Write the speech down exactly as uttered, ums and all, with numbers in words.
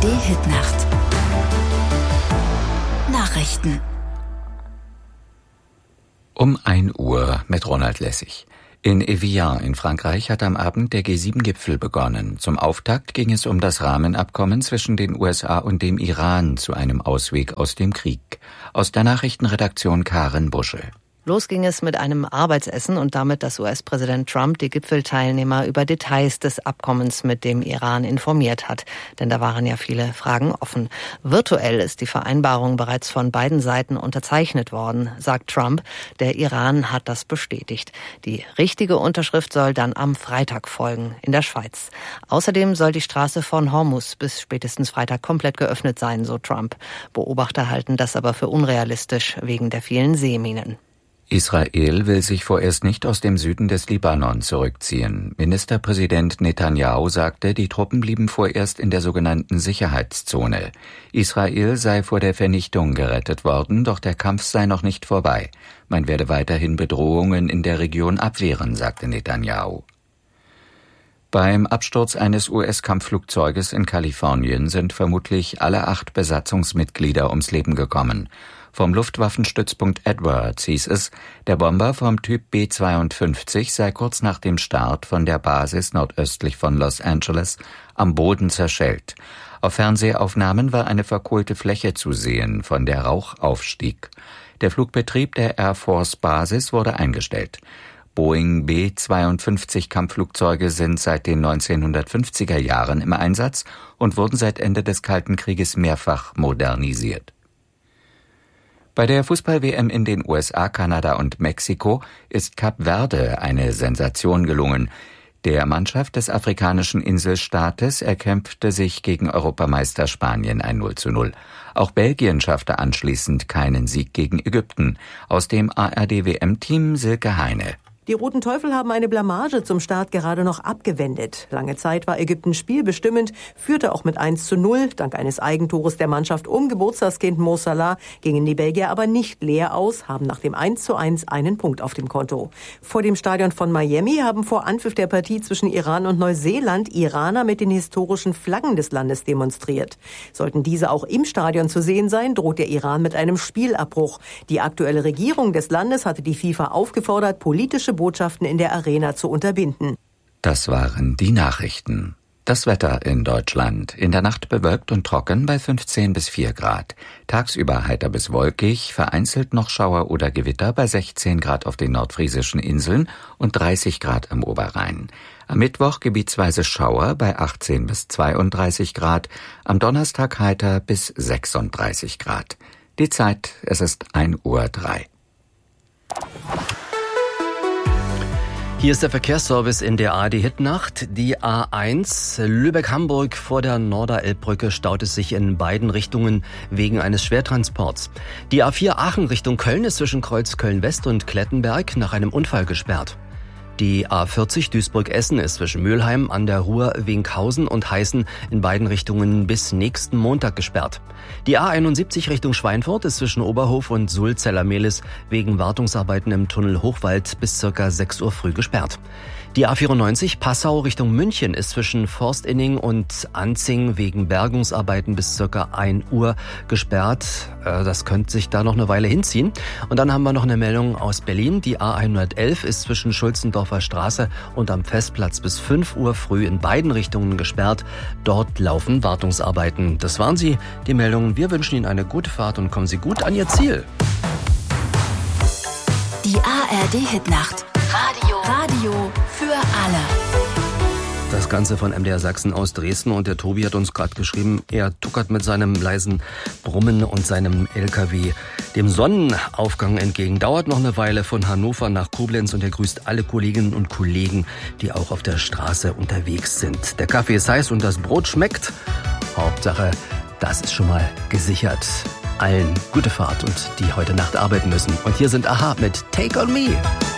D-Hit-Nacht. Nachrichten. Um ein Uhr mit Ronald Lessig. In Evian in Frankreich hat am Abend der G sieben Gipfel begonnen. Zum Auftakt ging es um das Rahmenabkommen zwischen den U S A und dem Iran zu einem Ausweg aus dem Krieg. Aus der Nachrichtenredaktion Karin Busche. Los ging es mit einem Arbeitsessen und damit, dass U S-Präsident Trump die Gipfelteilnehmer über Details des Abkommens mit dem Iran informiert hat. Denn da waren ja viele Fragen offen. Virtuell ist die Vereinbarung bereits von beiden Seiten unterzeichnet worden, sagt Trump. Der Iran hat das bestätigt. Die richtige Unterschrift soll dann am Freitag folgen, in der Schweiz. Außerdem soll die Straße von Hormuz bis spätestens Freitag komplett geöffnet sein, so Trump. Beobachter halten das aber für unrealistisch wegen der vielen Seeminen. Israel will sich vorerst nicht aus dem Süden des Libanon zurückziehen. Ministerpräsident Netanyahu sagte, die Truppen blieben vorerst in der sogenannten Sicherheitszone. Israel sei vor der Vernichtung gerettet worden, doch der Kampf sei noch nicht vorbei. Man werde weiterhin Bedrohungen in der Region abwehren, sagte Netanyahu. Beim Absturz eines U S-Kampfflugzeuges in Kalifornien sind vermutlich alle acht Besatzungsmitglieder ums Leben gekommen. Vom Luftwaffenstützpunkt Edwards hieß es, der Bomber vom Typ B zweiundfünfzig sei kurz nach dem Start von der Basis nordöstlich von Los Angeles am Boden zerschellt. Auf Fernsehaufnahmen war eine verkohlte Fläche zu sehen, von der Rauch aufstieg. Der Flugbetrieb der Air Force Basis wurde eingestellt. Boeing B zweiundfünfzig Kampfflugzeuge sind seit den neunzehnhundertfünfziger Jahren im Einsatz und wurden seit Ende des Kalten Krieges mehrfach modernisiert. Bei der Fußball-W M in den U S A, Kanada und Mexiko ist Kap Verde eine Sensation gelungen. Der Mannschaft des afrikanischen Inselstaates erkämpfte sich gegen Europameister Spanien ein null zu null. Auch Belgien schaffte anschließend keinen Sieg gegen Ägypten. Aus dem A R D-W M-Team Silke Heine. Die Roten Teufel haben eine Blamage zum Start gerade noch abgewendet. Lange Zeit war Ägypten spielbestimmend, führte auch mit eins zu null. Dank eines Eigentores der Mannschaft um Geburtstagskind Mo Salah gingen die Belgier aber nicht leer aus, haben nach dem eins zu eins einen Punkt auf dem Konto. Vor dem Stadion von Miami haben vor Anpfiff der Partie zwischen Iran und Neuseeland Iraner mit den historischen Flaggen des Landes demonstriert. Sollten diese auch im Stadion zu sehen sein, droht der Iran mit einem Spielabbruch. Die aktuelle Regierung des Landes hatte die FIFA aufgefordert, politische Botschaften in der Arena zu unterbinden. Das waren die Nachrichten. Das Wetter in Deutschland. In der Nacht bewölkt und trocken bei fünfzehn bis vier Grad. Tagsüber heiter bis wolkig, vereinzelt noch Schauer oder Gewitter bei sechzehn Grad auf den nordfriesischen Inseln und dreißig Grad am Oberrhein. Am Mittwoch gebietsweise Schauer bei achtzehn bis zweiunddreißig Grad. Am Donnerstag heiter bis sechsunddreißig Grad. Die Zeit, es ist ein Uhr drei. Hier ist der Verkehrsservice in der A R D-Hit-Nacht. Die A eins Lübeck-Hamburg vor der Norderelbbrücke staut es sich in beiden Richtungen wegen eines Schwertransports. Die A vier Aachen Richtung Köln ist zwischen Kreuz Köln-West und Klettenberg nach einem Unfall gesperrt. Die A vierzig Duisburg-Essen ist zwischen Mülheim an der Ruhr, Winkhausen und Heißen in beiden Richtungen bis nächsten Montag gesperrt. Die A einundsiebzig Richtung Schweinfurt ist zwischen Oberhof und Sulzeller-Mehlis wegen Wartungsarbeiten im Tunnel Hochwald bis circa sechs Uhr früh gesperrt. Die A vierundneunzig Passau Richtung München ist zwischen Forstinning und Anzing wegen Bergungsarbeiten bis circa ein Uhr gesperrt. Das könnte sich da noch eine Weile hinziehen. Und dann haben wir noch eine Meldung aus Berlin. Die A hundertelf ist zwischen Schulzendorfer Straße und am Festplatz bis fünf Uhr früh in beiden Richtungen gesperrt. Dort laufen Wartungsarbeiten. Das waren sie, die Meldungen. Wir wünschen Ihnen eine gute Fahrt und kommen Sie gut an Ihr Ziel. Die A R D-Hit-Nacht. Radio. Radio für alle. Das Ganze von M D R Sachsen aus Dresden und der Tobi hat uns gerade geschrieben, er tuckert mit seinem leisen Brummen und seinem L K W dem Sonnenaufgang entgegen. Dauert noch eine Weile von Hannover nach Koblenz und er grüßt alle Kolleginnen und Kollegen, die auch auf der Straße unterwegs sind. Der Kaffee ist heiß und das Brot schmeckt. Hauptsache, das ist schon mal gesichert. Allen gute Fahrt und die heute Nacht arbeiten müssen. Und hier sind Aha mit Take on Me.